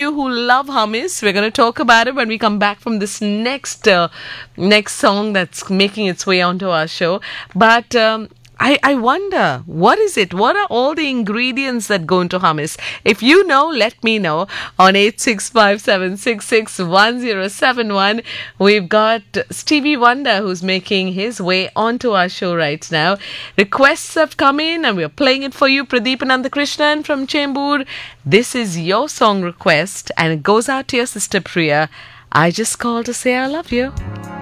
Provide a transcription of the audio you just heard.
you who love hummus. We're going to talk about it when we come back from this next song that's making its way onto our show. But I wonder, what is it? What are all the ingredients that go into hummus? If you know, let me know on 8657661071. We've got Stevie Wonder who's making his way onto our show right now. Requests have come in and we're playing it for you. Pradeep Anandakrishnan from Chembur. This is your song request and it goes out to your sister Priya. I just called to say I love you.